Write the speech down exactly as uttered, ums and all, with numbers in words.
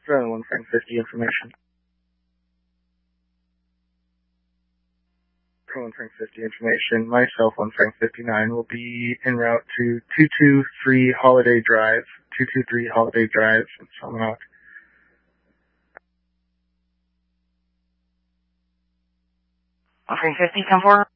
Zone one Frank fifty information. one Frank fifty information. Myself, one Frank fifty-nine, will be en route to two two three Holiday Drive. two two three Holiday Drive in Salmonok. one Frank fifty, come forward.